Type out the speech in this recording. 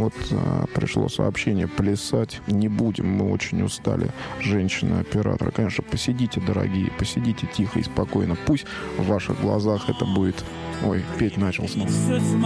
вот пришло сообщение: плясать не будем, мы очень устали. Женщина-оператор. Конечно, посидите, дорогие, посидите тихо и спокойно. Пусть в ваших глазах это будет... Ой, петь начал снова.